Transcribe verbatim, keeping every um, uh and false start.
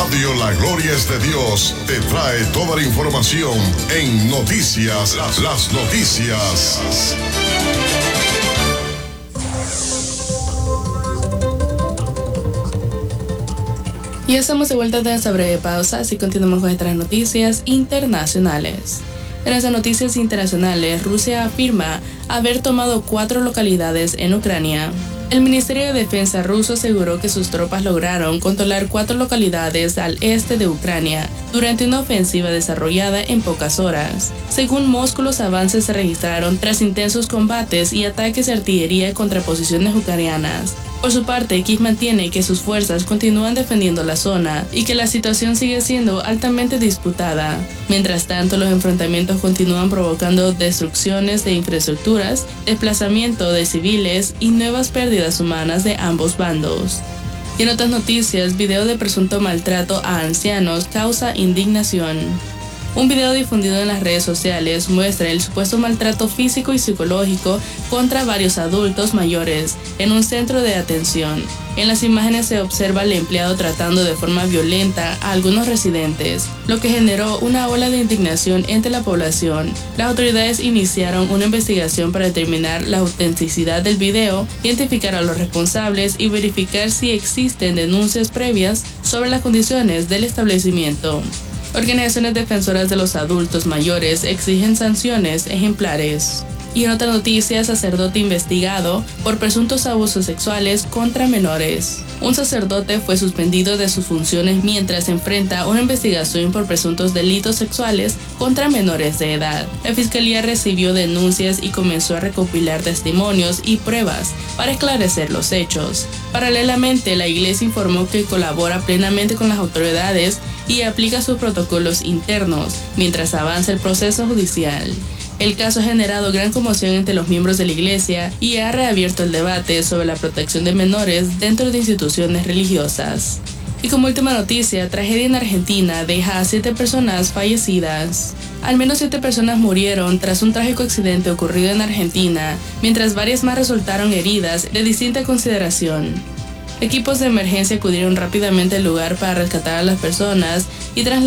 Radio La Gloria es de Dios te trae toda la información en Noticias, las, las noticias. Y estamos de vuelta de esta breve pausa, así continuamos con nuestras noticias internacionales. En nuestras noticias internacionales, Rusia afirma haber tomado cuatro localidades en Ucrania. El Ministerio de Defensa ruso aseguró que sus tropas lograron controlar cuatro localidades al este de Ucrania durante una ofensiva desarrollada en pocas horas. Según Moscú, los avances se registraron tras intensos combates y ataques de artillería contra posiciones ucranianas. Por su parte, Kiev mantiene que sus fuerzas continúan defendiendo la zona y que la situación sigue siendo altamente disputada. Mientras tanto, los enfrentamientos continúan provocando destrucciones de infraestructuras, desplazamiento de civiles y nuevas pérdidas humanas de ambos bandos. Y en otras noticias, video de presunto maltrato a ancianos causa indignación. Un video difundido en las redes sociales muestra el supuesto maltrato físico y psicológico contra varios adultos mayores en un centro de atención. En las imágenes se observa al empleado tratando de forma violenta a algunos residentes, lo que generó una ola de indignación entre la población. Las autoridades iniciaron una investigación para determinar la autenticidad del video, identificar a los responsables y verificar si existen denuncias previas sobre las condiciones del establecimiento. Organizaciones defensoras de los adultos mayores exigen sanciones ejemplares. Y en otra noticia, sacerdote investigado por presuntos abusos sexuales contra menores. Un sacerdote fue suspendido de sus funciones mientras enfrenta una investigación por presuntos delitos sexuales contra menores de edad. La fiscalía recibió denuncias y comenzó a recopilar testimonios y pruebas para esclarecer los hechos. Paralelamente, la iglesia informó que colabora plenamente con las autoridades y aplica sus protocolos internos mientras avanza el proceso judicial. El caso ha generado gran conmoción entre los miembros de la iglesia y ha reabierto el debate sobre la protección de menores dentro de instituciones religiosas. Y como última noticia, tragedia en Argentina deja a siete personas fallecidas. Al menos siete personas murieron tras un trágico accidente ocurrido en Argentina, mientras varias más resultaron heridas de distinta consideración. Equipos de emergencia acudieron rápidamente al lugar para rescatar a las personas y tras